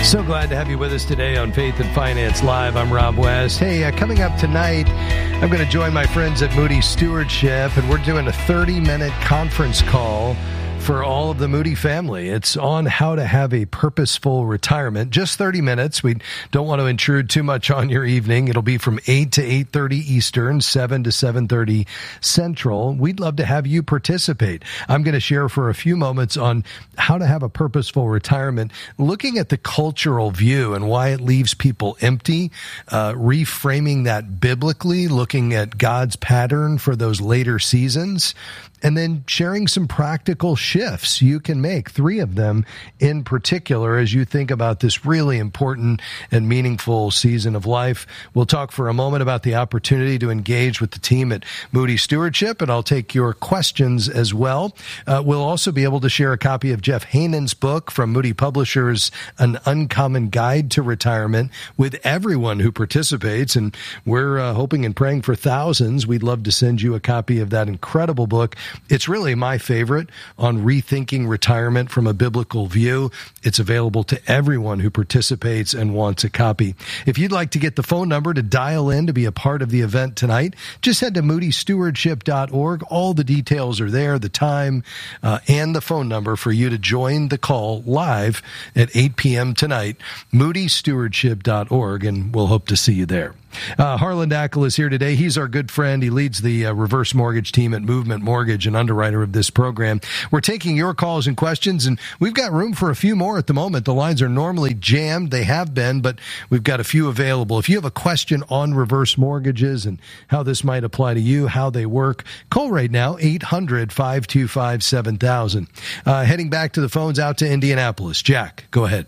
So glad to have you with us today on Faith and Finance Live. I'm Rob West. Hey, coming up tonight, I'm going to join my friends at Moody Stewardship, and we're doing a 30-minute conference call for all of the Moody family. It's on how to have a purposeful retirement. Just 30 minutes. We don't want to intrude too much on your evening. It'll be from 8 to 8:30 Eastern, 7 to 7:30 Central. We'd love to have you participate. I'm going to share for a few moments on how to have a purposeful retirement, looking at the cultural view and why it leaves people empty, reframing that biblically, looking at God's pattern for those later seasons, and then sharing some practical shifts you can make, 3 of them in particular, as you think about this really important and meaningful season of life. We'll talk for a moment about the opportunity to engage with the team at Moody Stewardship, and I'll take your questions as well. We'll also be able to share a copy of Jeff Haynen's book from Moody Publishers, An Uncommon Guide to Retirement, with everyone who participates, and we're hoping and praying for thousands. We'd love to send you a copy of that incredible book. It's really my favorite on rethinking retirement from a biblical view. It's available to everyone who participates and wants a copy. If you'd like to get the phone number to dial in to be a part of the event tonight, just head to moodystewardship.org. All the details are there, the time and the phone number for you to join the call live at 8 p.m. tonight, moodystewardship.org, and we'll hope to see you there. Harlan Dackel is here today. He's our good friend. He leads the reverse mortgage team at Movement Mortgage and underwriter of this program. We're taking your calls and questions, and we've got room for a few more at the moment. The lines are normally jammed. They have been, but we've got a few available. If you have a question on reverse mortgages and how this might apply to you, how they work, call right now, 800-525-7000. Heading back to the phones out to Indianapolis. Jack, go ahead.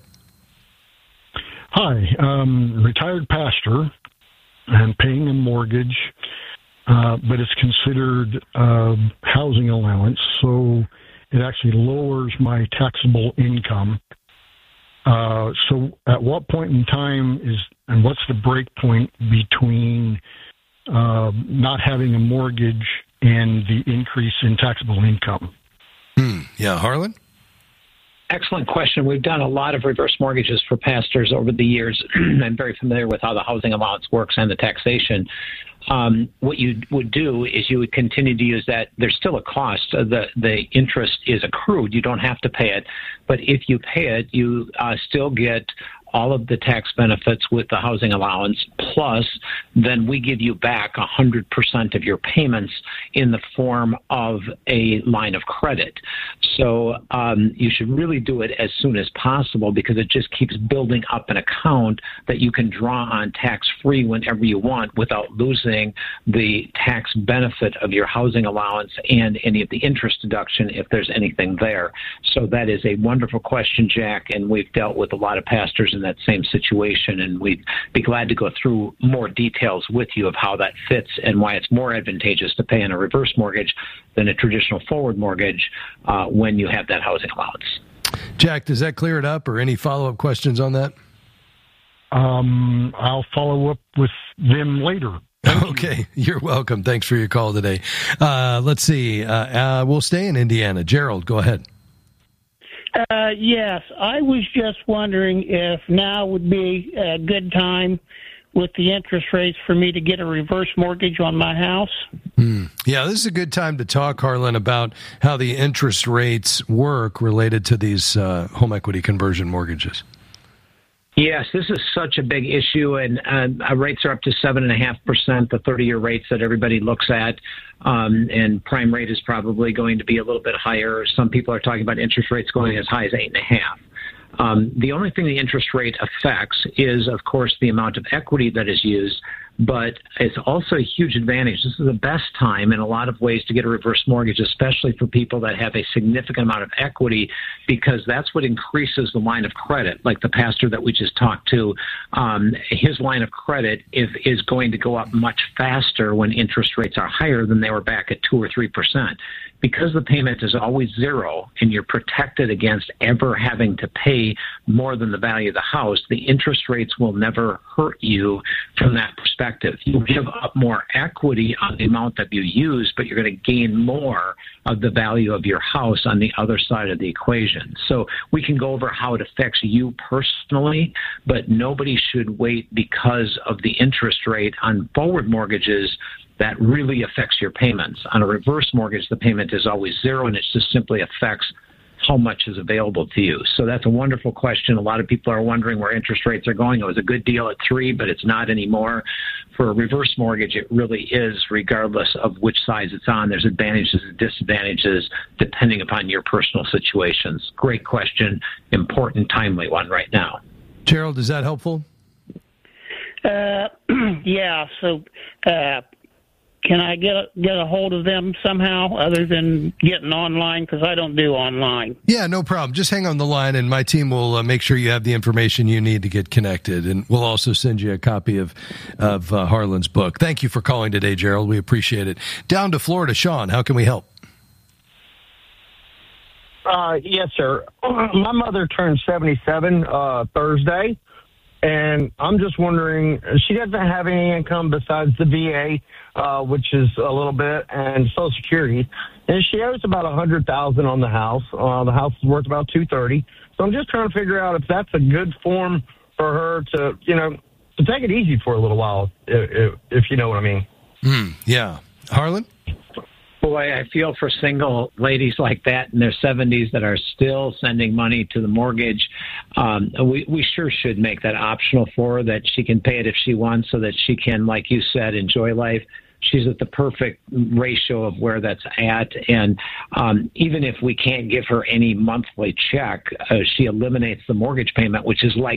Hi, retired pastor and paying a mortgage, but it's considered housing allowance, so it actually lowers my taxable income. So at what point in time and what's the break point between not having a mortgage and the increase in taxable income? Yeah, Harlan? Excellent question. We've done a lot of reverse mortgages for pastors over the years. I'm very familiar with how the housing allowance works and the taxation. What you would do is you would continue to use that. There's still a cost. The interest is accrued. You don't have to pay it. But if you pay it, you still get all of the tax benefits with the housing allowance, plus then we give you back 100% of your payments in the form of a line of credit. So you should really do it as soon as possible, because it just keeps building up an account that you can draw on tax-free whenever you want without losing the tax benefit of your housing allowance and any of the interest deduction if there's anything there. So that is a wonderful question, Jack, and we've dealt with a lot of pastors in that same situation, and we'd be glad to go through more details with you of how that fits and why it's more advantageous to pay in a reverse mortgage than a traditional forward mortgage when you have that housing allowance. Jack, does that clear it up, or any follow-up questions on that? I'll follow up with them later. Okay, you're welcome. Thanks for your call today. Let's see. We'll stay in Indiana. Gerald, go ahead. Yes, I was just wondering if now would be a good time with the interest rates for me to get a reverse mortgage on my house. Yeah, this is a good time to talk, Harlan, about how the interest rates work related to these home equity conversion mortgages. Yes, this is such a big issue, and rates are up to 7.5%, the 30-year rates that everybody looks at, and prime rate is probably going to be a little bit higher. Some people are talking about interest rates going as high as 8.5%. The only thing the interest rate affects is, of course, the amount of equity that is used, but it's also a huge advantage. This is the best time in a lot of ways to get a reverse mortgage, especially for people that have a significant amount of equity, because that's what increases the line of credit. Like the pastor that we just talked to, his line of credit is going to go up much faster when interest rates are higher than they were back at 2 or 3%. because the payment is always zero and you're protected against ever having to pay more than the value of the house, the interest rates will never hurt you from that perspective. You'll give up more equity on the amount that you use, but you're going to gain more of the value of your house on the other side of the equation. So we can go over how it affects you personally, but nobody should wait because of the interest rate on forward mortgages. That really affects your payments. On a reverse mortgage, the payment is always zero, and it just simply affects how much is available to you. So that's a wonderful question. A lot of people are wondering where interest rates are going. It was a good deal at 3%, but it's not anymore. For a reverse mortgage, it really is, regardless of which side it's on. There's advantages and disadvantages depending upon your personal situations. Great question. Important, timely one right now. Gerald, is that helpful? Yeah. So, can I get a hold of them somehow other than getting online? Because I don't do online. Yeah, no problem. Just hang on the line, and my team will make sure you have the information you need to get connected. And we'll also send you a copy of Harlan's book. Thank you for calling today, Gerald. We appreciate it. Down to Florida, Sean, how can we help? Yes, sir. My mother turned 77 Thursday, and I'm just wondering, she doesn't have any income besides the VA, which is a little bit, and Social Security, and she owes about $100,000 on the house. The house is worth about $230,000. So I'm just trying to figure out if that's a good form for her to, to take it easy for a little while, if you know what I mean. Yeah. Harlan? Boy, I feel for single ladies like that in their 70s that are still sending money to the mortgage. We sure should make that optional for her, that she can pay it if she wants, so that she can, like you said, enjoy life. She's at the perfect ratio of where that's at. And even if we can't give her any monthly check, she eliminates the mortgage payment, which is like